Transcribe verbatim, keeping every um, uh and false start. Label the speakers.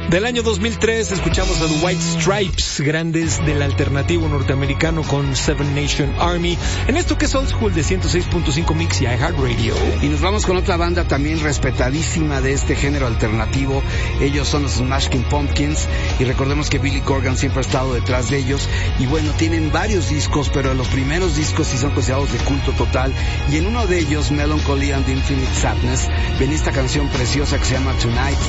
Speaker 1: Del año dos mil tres escuchamos a The White Stripes, grandes del alternativo norteamericano con Seven Nation Army, en esto que es Old School de ciento seis punto cinco Mix y iHeartRadio.
Speaker 2: Y nos vamos con otra banda también respetadísima de este género alternativo. Ellos son los Smashing Pumpkins, y recordemos que Billy Corgan siempre ha estado detrás de ellos. Y bueno, tienen varios discos, pero los primeros discos sí son considerados de culto total. Y en uno de ellos, Melancholy and Infinite Sadness, ven esta canción preciosa que se llama Tonight.